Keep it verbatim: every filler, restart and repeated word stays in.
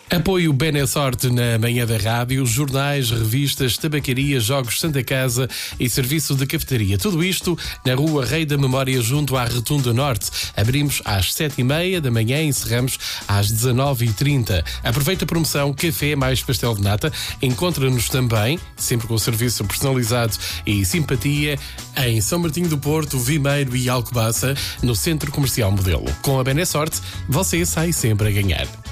Apoio Benessorte na manhã da rádio, jornais, revistas, tabacaria, jogos Santa Casa e serviço de cafetaria. Tudo isto na rua Rei da Memória, junto à Rotunda Norte. Abrimos às sete e meia da manhã e encerramos às dezanove e trinta. Aproveita a promoção Café mais Pastel de Nata. Encontra-nos também, sempre com serviço personalizado e simpatia, em São Martinho do Porto, Vimeiro e Alcobaça, no Centro Comercial Modelo. Com a Benessorte, você sai sempre a ganhar.